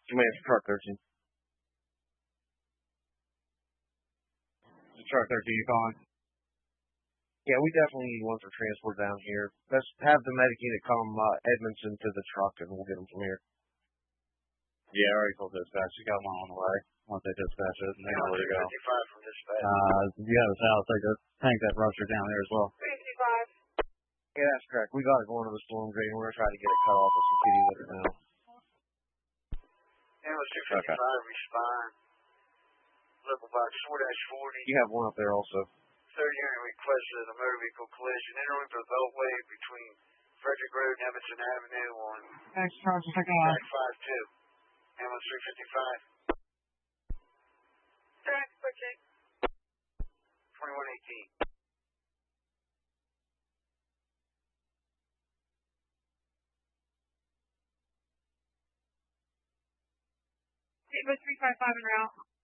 Command for Truck 13. Truck 13, you calling? Yeah, we definitely need one for transport down here. Let's have the medic unit come Edmondson to the truck, and we'll get them from here. Yeah, I already told dispatch. You got one on the way. Once they dispatch it, and they know where to go. 55 from dispatch. You got a south, take a tank that ruptured down there as well. 55. Yeah, that's correct. We got it going to the storm drain. We're going to try to get it cut off with some kitty litter now. Ambulance 255, respond. Local box 4-40. You have one up there also. 30 unit requested a motor vehicle collision entering the beltway between Frederick Road and Evanston Avenue on Thanks, Charles. track 52. Ambulance 355. Track 2118. Ambulance 355 en route.